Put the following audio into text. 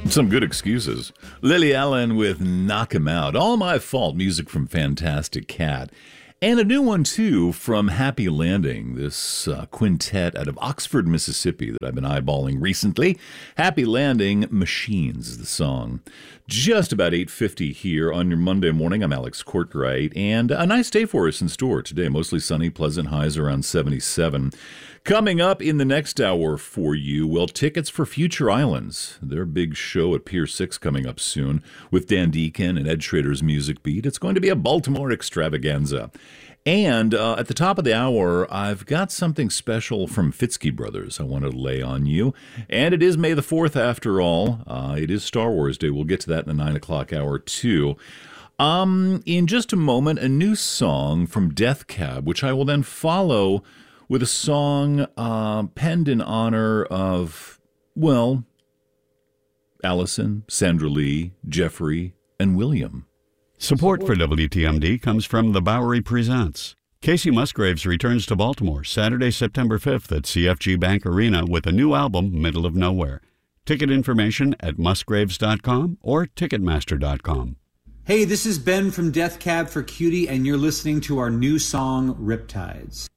Some good excuses. Lily Allen with Knock 'Em Out. All My Fault, music from Fantastic Cat. And a new one, too, from Happy Landing, this quintet out of Oxford, Mississippi that I've been eyeballing recently. Happy Landing, Machines is the song. Just about 8:50 here on your Monday morning. I'm Alex Courtwright, and a nice day for us in store today. Mostly sunny, pleasant highs around 77. Coming up in the next hour for you, well, tickets for Future Islands. Their big show at Pier 6 coming up soon with Dan Deacon and Ed Schrader's Music Beat. It's going to be a Baltimore extravaganza. And at the top of the hour, I've got something special from Fitzky Brothers I want to lay on you. And it is May the 4th, after all. It is Star Wars Day. We'll get to that in the 9 o'clock hour, too. In just a moment, a new song from Death Cab, which I will then follow with a song penned in honor of, well, Allison, Sandra Lee, Jeffrey, and William. Support for WTMD comes from The Bowery Presents. Casey Musgraves returns to Baltimore Saturday, September 5th at CFG Bank Arena with a new album, Middle of Nowhere. Ticket information at musgraves.com or ticketmaster.com. Hey, this is Ben from Death Cab for Cutie, and you're listening to our new song, Riptides.